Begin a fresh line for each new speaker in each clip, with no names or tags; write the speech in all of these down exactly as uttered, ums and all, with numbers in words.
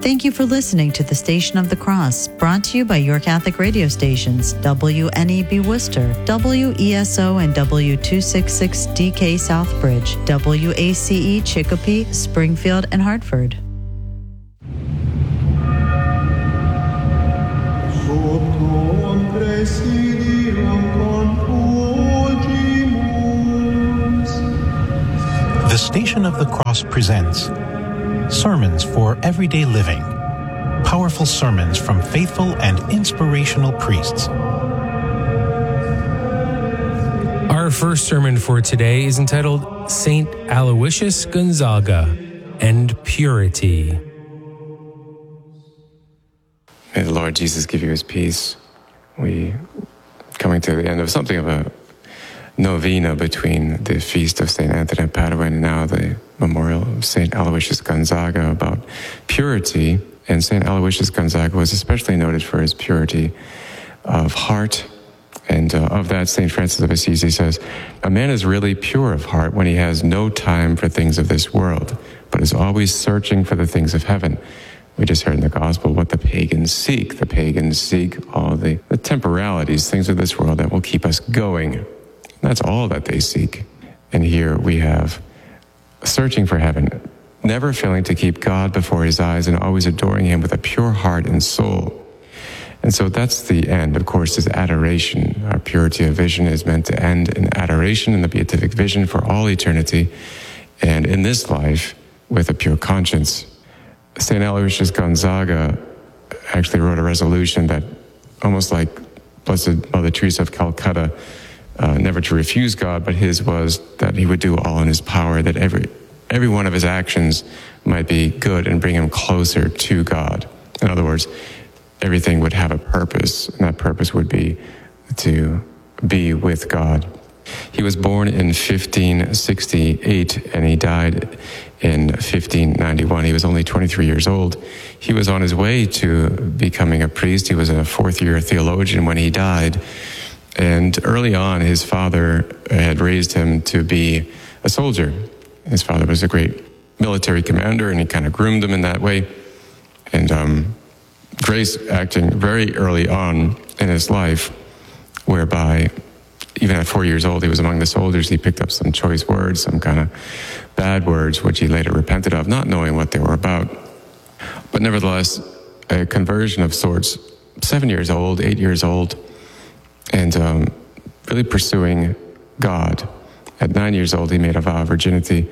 Thank you for listening to the Station of the Cross, brought to you by your Catholic radio stations, W N E B Worcester, W E S O and W two sixty-six D K Southbridge, W A C E Chicopee, Springfield, and Hartford.
The Station of the Cross presents Sermons for Everyday Living. Powerful sermons from faithful and inspirational priests.
Our first sermon for today is entitled Saint Aloysius Gonzaga and Purity.
May the Lord Jesus give you his peace. We coming to the end of something of a novena between the feast of Saint Anthony of Padua and now the memorial of Saint Aloysius Gonzaga about purity. And Saint Aloysius Gonzaga was especially noted for his purity of heart. And uh, of that, Saint Francis of Assisi says, "A man is really pure of heart when he has no time for things of this world, but is always searching for the things of heaven." We just heard in the gospel what the pagans seek. The pagans seek all the, the temporalities, things of this world that will keep us going. That's all that they seek. And here we have searching for heaven, never failing to keep God before his eyes and always adoring him with a pure heart and soul. And so that's the end, of course, is adoration. Our purity of vision is meant to end in adoration and the beatific vision for all eternity, and in this life with a pure conscience. Saint Aloysius Gonzaga actually wrote a resolution that, almost like Blessed Mother Teresa of Calcutta, uh, never to refuse God, but his was that he would do all in his power, that every every one of his actions might be good and bring him closer to God. In other words, everything would have a purpose, and that purpose would be to be with God. He was born in fifteen sixty-eight, and he died in fifteen ninety-one. He was only twenty-three years old. He was on his way to becoming a priest. He was a fourth-year theologian when he died. And early on, his father had raised him to be a soldier. His father was a great military commander, and he kind of groomed him in that way. And um, grace acting very early on in his life, whereby even at four years old, he was among the soldiers. He picked up some choice words, some kind of bad words, which he later repented of, not knowing what they were about. But nevertheless, a conversion of sorts, seven years old, eight years old, and um, really pursuing God. At nine years old, he made a vow of virginity.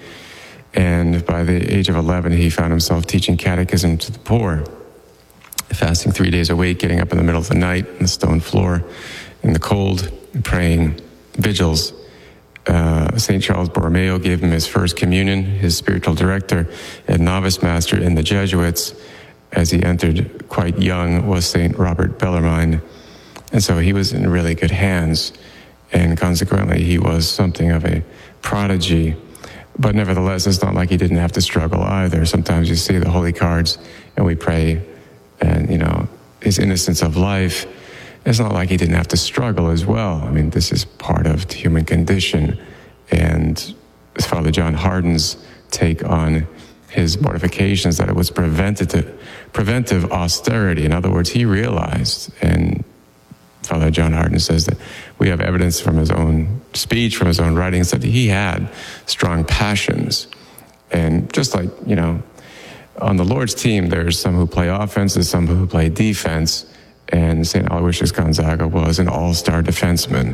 And by the age of eleven, he found himself teaching catechism to the poor, fasting three days a week, getting up in the middle of the night on the stone floor in the cold, praying vigils. Uh, Saint Charles Borromeo gave him his first communion. His spiritual director and novice master in the Jesuits, as he entered quite young, was Saint Robert Bellarmine. And so he was in really good hands, and consequently he was something of a prodigy. But nevertheless, it's not like he didn't have to struggle either. Sometimes you see the holy cards and we pray, and you know, his innocence of life. It's not like he didn't have to struggle as well. I mean, this is part of the human condition. And Father John Hardin's take on his mortifications, that it was preventative, preventive austerity. In other words, he realized, and Father John Hardin says that we have evidence from his own speech, from his own writings, that he had strong passions. And just like, you know, on the Lord's team, there's some who play offense and some who play defense. And Saint Aloysius Gonzaga was an all-star defenseman,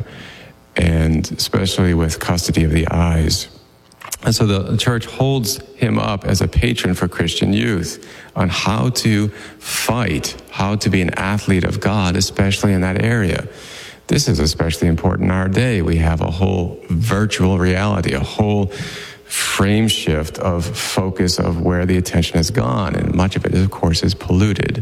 and especially with custody of the eyes. And so the church holds him up as a patron for Christian youth on how to fight, how to be an athlete of God, especially in that area. This is especially important in our day. We have a whole virtual reality, a whole frame shift of focus of where the attention has gone. And much of it, of course, is polluted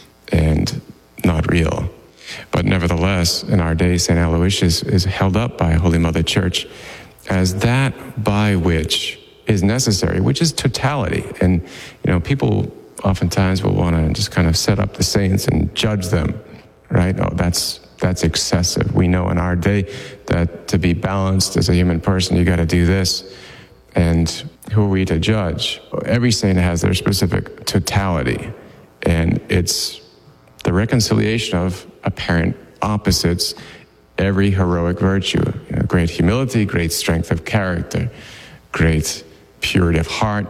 and not real. But nevertheless, in our day, Saint Aloysius is held up by Holy Mother Church as that by which is necessary, which is totality. And, you know, people oftentimes will want to just kind of set up the saints and judge them, right? Oh, that's that's excessive. We know in our day that to be balanced as a human person, you got to do this. And who are we to judge? Every saint has their specific totality. And it's the reconciliation of apparent opposites, every heroic virtue, you know, great humility, great strength of character, great purity of heart,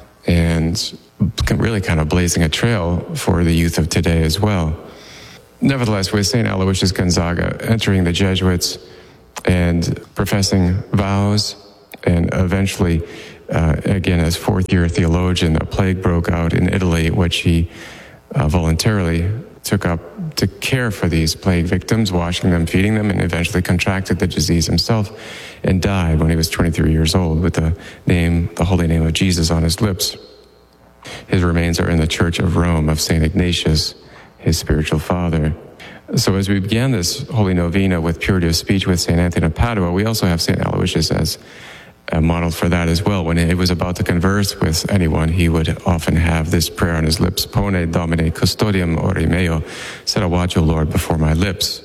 and really kind of blazing a trail for the youth of today as well. Nevertheless, with Saint Aloysius Gonzaga entering the Jesuits and professing vows, and eventually, uh, again, as fourth-year theologian, a plague broke out in Italy, which he uh, voluntarily took up to care for these plague victims, washing them, feeding them, and eventually contracted the disease himself and died when he was twenty-three years old with the name, the holy name of Jesus on his lips. His remains are in the Church of Rome of Saint Ignatius, his spiritual father. So as we began this Holy Novena with purity of speech with Saint Anthony of Padua, we also have Saint Aloysius as a model for that as well. When he was about to converse with anyone, he would often have this prayer on his lips, Pone Domine custodiam ore meo, set a watch, O Lord, before my lips.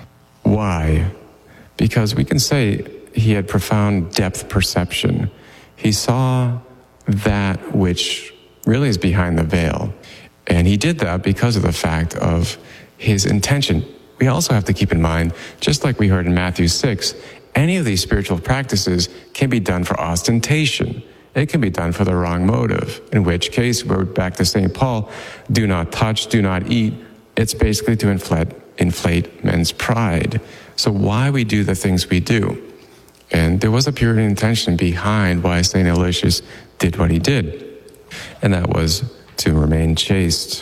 Why? Because we can say he had profound depth perception. He saw that which really is behind the veil. And he did that because of the fact of his intention. We also have to keep in mind, just like we heard in Matthew six, any of these spiritual practices can be done for ostentation. It can be done for the wrong motive, in which case, we're back to Saint Paul, do not touch, do not eat. It's basically to inflate, inflate men's pride. So why we do the things we do? And there was a pure intention behind why Saint Aloysius did what he did, and that was to remain chaste.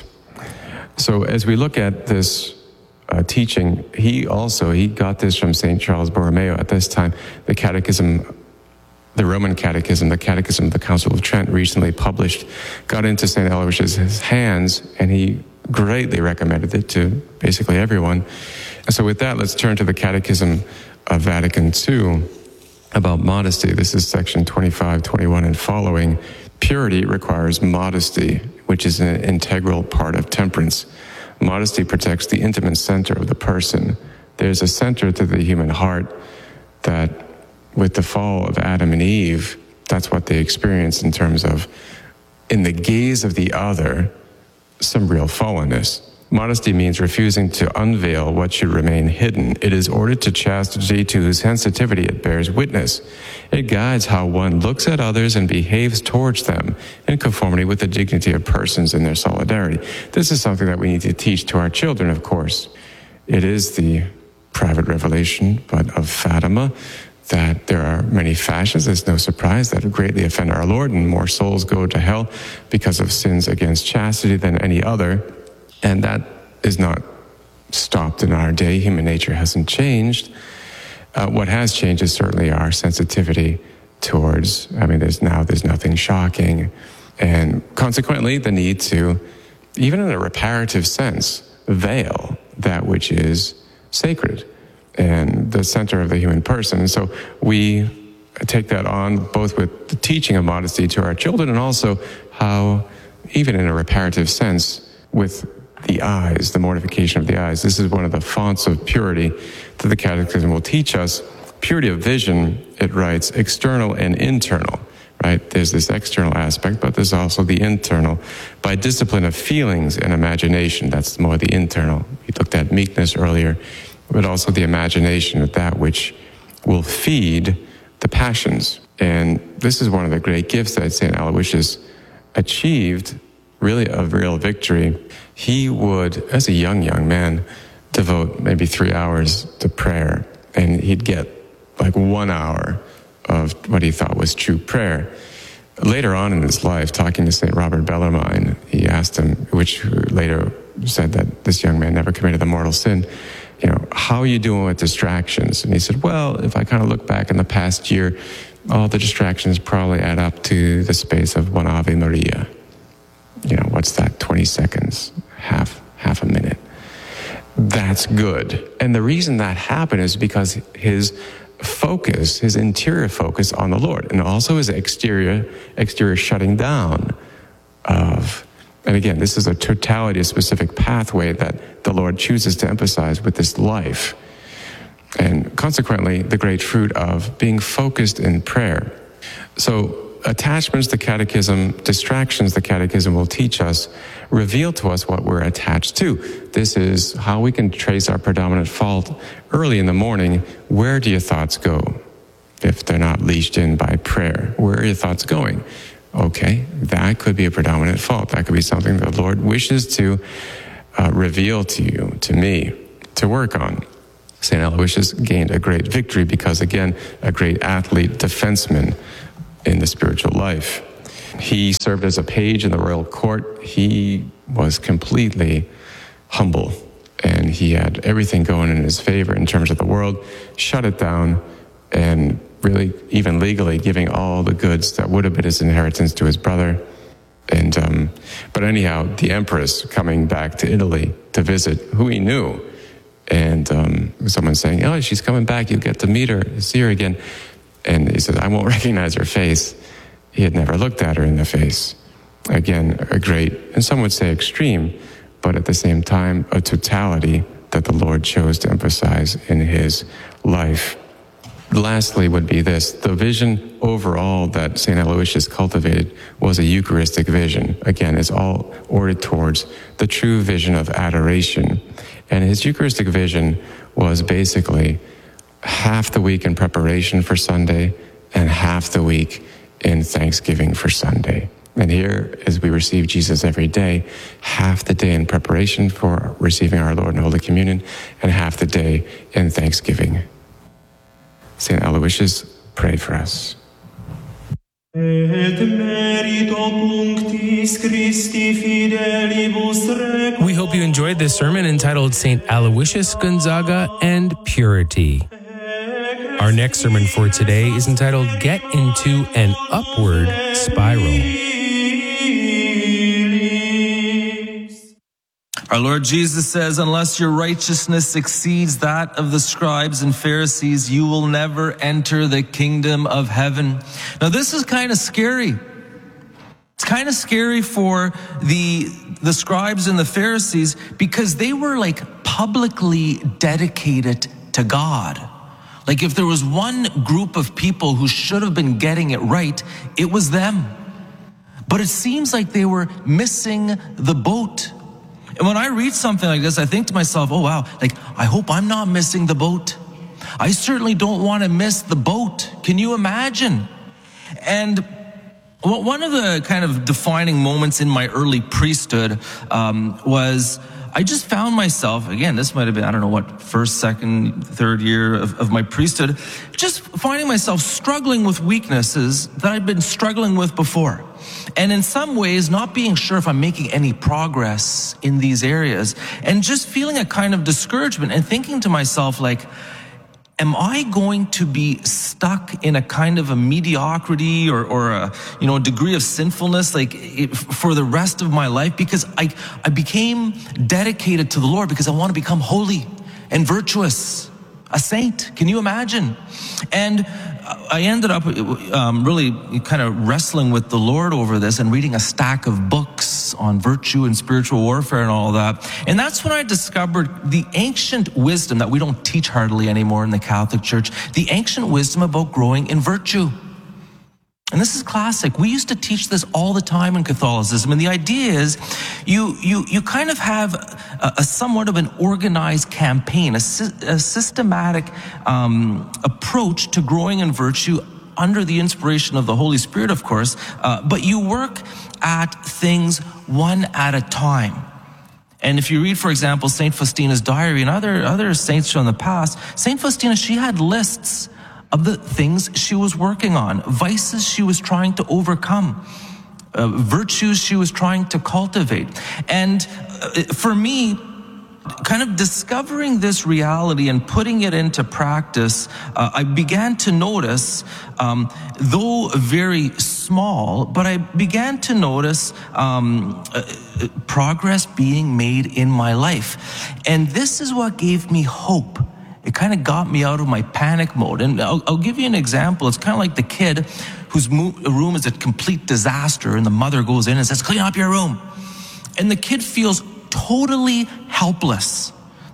So as we look at this uh, teaching, he also, he got this from Saint Charles Borromeo at this time. The Catechism, the Roman Catechism, the Catechism of the Council of Trent, recently published, got into Saint Aloysius' hands, and he greatly recommended it to basically everyone. And so with that, let's turn to the Catechism of Vatican Two about modesty. This is section twenty-five, twenty-one and following. Purity requires modesty, which is an integral part of temperance. Modesty protects the intimate center of the person. There's a center to the human heart that, with the fall of Adam and Eve, that's what they experienced in terms of, in the gaze of the other, some real fallenness. Modesty means refusing to unveil what should remain hidden. It is ordered to chastity to whose sensitivity it bears witness. It guides how one looks at others and behaves towards them in conformity with the dignity of persons and their solidarity. This is something that we need to teach to our children, of course. It is the private revelation, but of Fatima, that there are many fashions. It's no surprise that greatly offend our Lord, and more souls go to hell because of sins against chastity than any other. And that is not stopped in our day. Human nature hasn't changed. Uh, what has changed is certainly our sensitivity towards, I mean, there's now, there's nothing shocking. And consequently, the need to, even in a reparative sense, veil that which is sacred and the center of the human person. And so we take that on both with the teaching of modesty to our children, and also how, even in a reparative sense, with the eyes, the mortification of the eyes. This is one of the fonts of purity that the Catechism will teach us. Purity of vision, it writes, external and internal, right? There's this external aspect, but there's also the internal. By discipline of feelings and imagination, that's more the internal. We looked at meekness earlier, but also the imagination of that which will feed the passions. And this is one of the great gifts that Saint Aloysius achieved, really a real victory. He would, as a young, young man, devote maybe three hours to prayer, and he'd get like one hour of what he thought was true prayer. Later on in his life, talking to Saint Robert Bellarmine, he asked him, which later said that this young man never committed the mortal sin, you know, how are you doing with distractions? And he said, well, if I kind of look back in the past year, all the distractions probably add up to the space of one Ave Maria. You know, what's that, twenty seconds, half, half a minute. That's good. And the reason that happened is because his focus, his interior focus on the Lord, and also his exterior, exterior shutting down of, and again, this is a totality, a specific pathway that the Lord chooses to emphasize with this life. And consequently, the great fruit of being focused in prayer. So attachments the catechism, distractions the catechism will teach us, reveal to us what we're attached to. This is how we can trace our predominant fault early in the morning. Where do your thoughts go? If they're not leashed in by prayer, where are your thoughts going? Okay, that could be a predominant fault. That could be something the Lord wishes to uh, reveal to you, to me, to work on. Saint Aloysius gained a great victory because, again, a great athlete, defenseman in the spiritual life. He served as a page in the royal court. He was completely humble, and he had everything going in his favor in terms of the world, shut it down, and really, even legally, giving all the goods that would have been his inheritance to his brother. And um, but anyhow, the empress coming back to Italy to visit, who he knew, and um, someone saying, "Oh, she's coming back. You'll get to meet her, see her again." And he said, "I won't recognize her face." He had never looked at her in the face. Again, a great, and some would say extreme, but at the same time, a totality that the Lord chose to emphasize in his life. Lastly would be this: the vision overall that Saint Aloysius cultivated was a Eucharistic vision. Again, it's all ordered towards the true vision of adoration. And his Eucharistic vision was basically half the week in preparation for Sunday and half the week in thanksgiving for Sunday. And here, as we receive Jesus every day, half the day in preparation for receiving our Lord in Holy Communion and half the day in thanksgiving. Saint Aloysius, pray for us.
We
hope you enjoyed this sermon entitled Saint Aloysius Gonzaga and Purity. Our next sermon for today is entitled Get into an Upward Spiral.
Our Lord Jesus says, unless your righteousness exceeds that of the scribes and Pharisees, you will never enter the kingdom of heaven. Now, this is kind of scary. It's kind of scary for the, the scribes and the Pharisees because they were like publicly dedicated to God. Like if there was one group of people who should have been getting it right, it was them. But it seems like they were missing the boat. And when I read something like this, I think to myself, oh wow, like I hope I'm not missing the boat. I certainly don't want to miss the boat. Can you imagine? And one of the kind of defining moments in my early priesthood um, was I just found myself, again, this might have been, I don't know what, first, second, third year of, of my priesthood, just finding myself struggling with weaknesses that I'd been struggling with before. And in some ways, not being sure if I'm making any progress in these areas, and just feeling a kind of discouragement and thinking to myself, like, am I going to be stuck in a kind of a mediocrity or, or a, you know, a degree of sinfulness, like it, for the rest of my life? Because I, I became dedicated to the Lord because I want to become holy and virtuous, a saint. Can you imagine? And I ended up um, really kind of wrestling with the Lord over this and reading a stack of books on virtue and spiritual warfare and all that. And that's when I discovered the ancient wisdom that we don't teach hardly anymore in the Catholic Church, the ancient wisdom about growing in virtue. And this is classic. We used to teach this all the time in Catholicism. And the idea is you you you kind of have a, a somewhat of an organized campaign, a, a systematic um, approach to growing in virtue under the inspiration of the Holy Spirit, of course. Uh, but you work at things one at a time. And if you read, for example, Saint Faustina's diary and other, other saints from the past, Saint Faustina, she had lists of the things she was working on, vices she was trying to overcome, uh, virtues she was trying to cultivate. And uh, for me, kind of discovering this reality and putting it into practice, uh, I began to notice, um, though very small, but I began to notice um, uh, progress being made in my life. And this is what gave me hope. It kind of got me out of my panic mode. And I'll, I'll give you an example. It's kind of like the kid whose mo- room is a complete disaster and the mother goes in and says, clean up your room. And the kid feels totally helpless.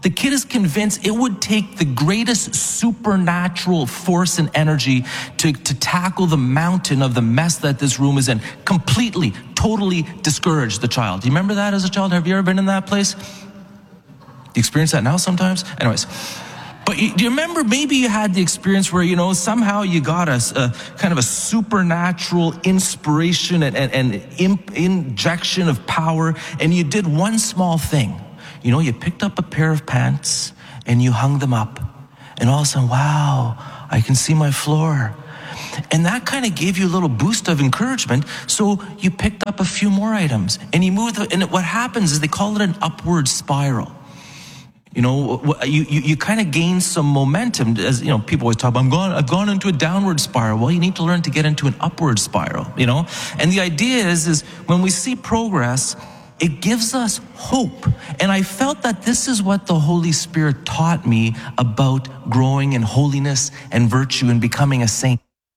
The kid is convinced it would take the greatest supernatural force and energy to, to tackle the mountain of the mess that this room is in. Completely, totally discouraged, the child. Do you remember that as a child? Have you ever been in that place? Do you experience that now sometimes? Anyways. But you, do you remember maybe you had the experience where, you know, somehow you got a, a kind of a supernatural inspiration and, and, and imp, injection of power, and you did one small thing. You know, you picked up a pair of pants and you hung them up. And all of a sudden, wow, I can see my floor. And that kind of gave you a little boost of encouragement. So you picked up a few more items and you moved. And what happens is they call it an upward spiral. You know, you, you, you kind of gain some momentum. As you know, people always talk about, I'm gone, I've gone into a downward spiral. Well, you need to learn to get into an upward spiral, you know. And the idea is, is when we see progress, it gives us hope. And I felt that this is what the Holy Spirit taught me about growing in holiness and virtue and becoming a saint.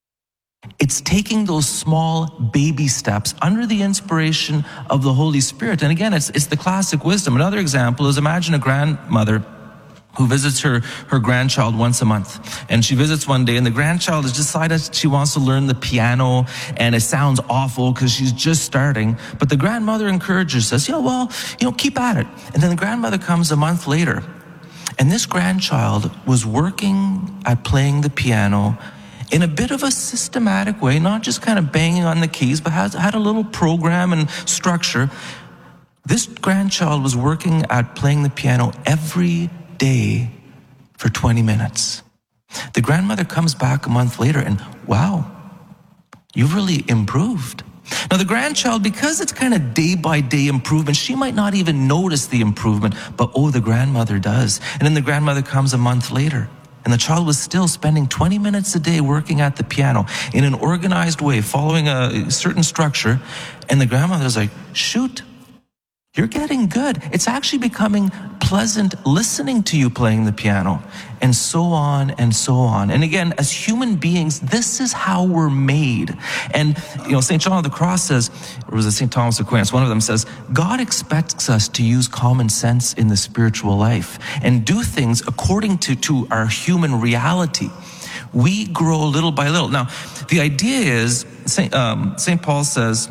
It's taking those small baby steps under the inspiration of the Holy Spirit. And again, it's, it's the classic wisdom. Another example is, imagine a grandmother who visits her, her grandchild once a month. And she visits one day and the grandchild has decided she wants to learn the piano, and it sounds awful because she's just starting. But the grandmother encourages, says, yeah, well, you know, keep at it. And then the grandmother comes a month later, and this grandchild was working at playing the piano in a bit of a systematic way, not just kind of banging on the keys, but has, had a little program and structure. This grandchild was working at playing the piano every day for twenty minutes. The grandmother comes back a month later and, wow, you've really improved. Now the grandchild, because it's kind of day by day improvement, she might not even notice the improvement, but oh, the grandmother does. And then the grandmother comes a month later, and the child was still spending twenty minutes a day working at the piano in an organized way, following a certain structure. And the grandmother's like, shoot, you're getting good. It's actually becoming pleasant listening to you playing the piano, and so on and so on. And again, as human beings, this is how we're made. And, you know, Saint John of the Cross says, or was it Saint Thomas Aquinas, one of them says, God expects us to use common sense in the spiritual life and do things according to, to our human reality. We grow little by little. Now, the idea is, Saint, um, Saint Paul says,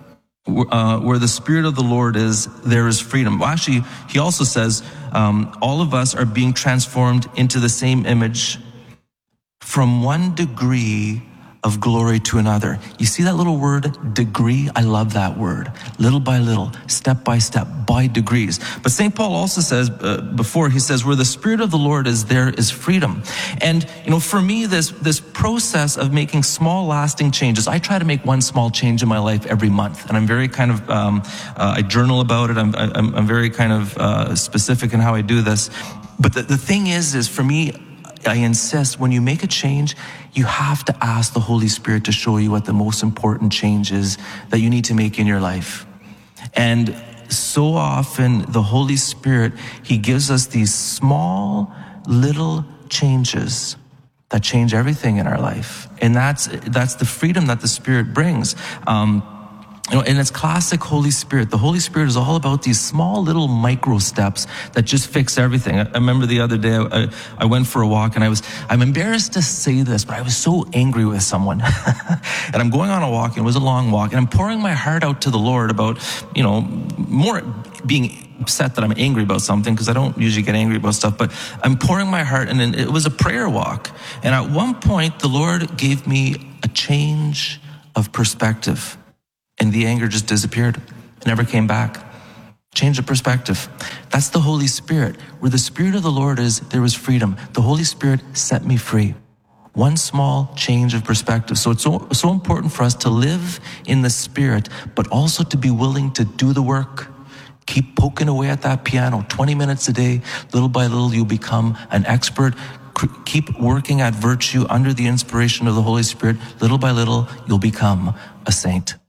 Uh, where the Spirit of the Lord is, there is freedom. Well, actually, he also says, um, all of us are being transformed into the same image from one degree of glory to another. You see that little word, degree? I love that word. Little by little, step by step, by degrees. But Saint Paul also says, uh, before, he says, where the Spirit of the Lord is, there is freedom. And, you know, for me, this, this process of making small lasting changes, I try to make one small change in my life every month. And I'm very kind of, um, uh, I journal about it. I'm, I'm, I'm very kind of uh, specific in how I do this. But the, the thing is, is for me, I insist, when you make a change, you have to ask the Holy Spirit to show you what the most important change is that you need to make in your life. And so often, the Holy Spirit, He gives us these small, little changes that change everything in our life. And that's that's the freedom that the Spirit brings. Um, You know, and it's classic Holy Spirit. The Holy Spirit is all about these small little micro steps that just fix everything. I, I remember the other day, I, I went for a walk and I was, I'm embarrassed to say this, but I was so angry with someone. And I'm going on a walk, and it was a long walk, and I'm pouring my heart out to the Lord about, you know, more being upset that I'm angry about something, because I don't usually get angry about stuff, but I'm pouring my heart, and then it was a prayer walk. And at one point, the Lord gave me a change of perspective. And the anger just disappeared. It never came back. Change of perspective. That's the Holy Spirit. Where the Spirit of the Lord is, there is freedom. The Holy Spirit set me free. One small change of perspective. So it's so, so important for us to live in the Spirit, but also to be willing to do the work. Keep poking away at that piano. twenty minutes a day. Little by little, you'll become an expert. Keep working at virtue under the inspiration of the Holy Spirit. Little by little, you'll become a saint.